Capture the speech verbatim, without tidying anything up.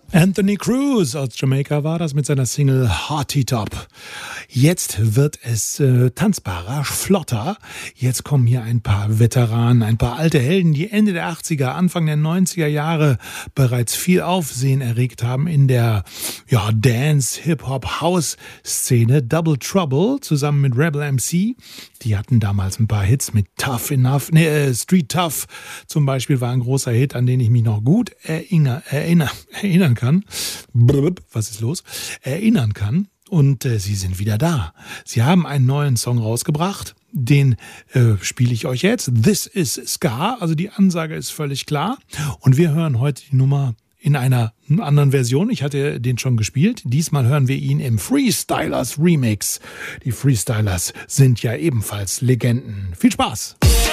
Anthony Cruz aus Jamaika war das mit seiner Single Hearty Top. Jetzt wird es äh, tanzbarer, flotter. Jetzt kommen hier ein paar Veteranen, ein paar alte Helden, die Ende der achtziger, Anfang der neunziger Jahre bereits viel Aufsehen erregt haben in der ja, Dance, Hip-Hop, House-Szene. Double Trouble zusammen mit Rebel M C. Die hatten damals ein paar Hits mit Tough Enough, nee, äh, Street Tough zum Beispiel war ein großer Hit, an den ich mich noch gut erinnern, erinnern, erinnern kann. Blub, was ist los? Erinnern kann. Und äh, sie sind wieder da. Sie haben einen neuen Song rausgebracht. Den äh, spiele ich euch jetzt. This is Ska. Also die Ansage ist völlig klar. Und wir hören heute die Nummer in einer anderen Version. Ich hatte den schon gespielt. Diesmal hören wir ihn im Freestylers Remix. Die Freestylers sind ja ebenfalls Legenden. Viel Spaß!